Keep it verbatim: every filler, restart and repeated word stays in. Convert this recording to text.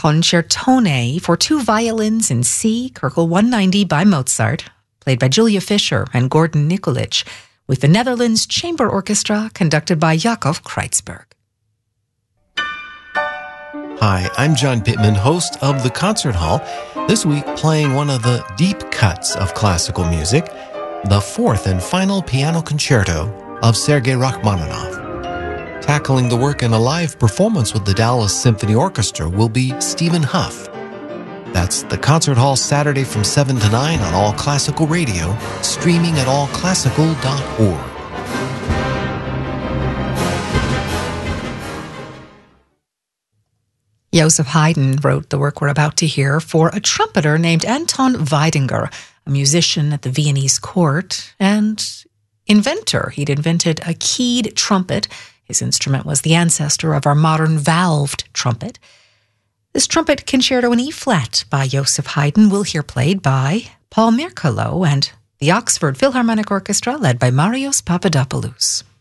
Concertone for two violins in C, Kerkel one ninety by Mozart, played by Julia Fischer and Gordon Nikolic, with the Netherlands Chamber Orchestra conducted by Jakob Kreitzberg. Hi, I'm John Pittman, host of The Concert Hall, this week playing one of the deep cuts of classical music, the fourth and final piano concerto of Sergei Rachmaninoff. Tackling the work in a live performance with the Dallas Symphony Orchestra will be Stephen Huff. That's The Concert Hall, Saturday from seven to nine on All Classical Radio, streaming at all classical dot org. Joseph Haydn wrote the work we're about to hear for a trumpeter named Anton Weidinger, a musician at the Viennese court and inventor. He'd invented a keyed trumpet. His instrument was the ancestor of our modern valved trumpet. This trumpet concerto in E-flat by Joseph Haydn we'll hear played by Paul Mirkolo and the Oxford Philharmonic Orchestra led by Marios Papadopoulos.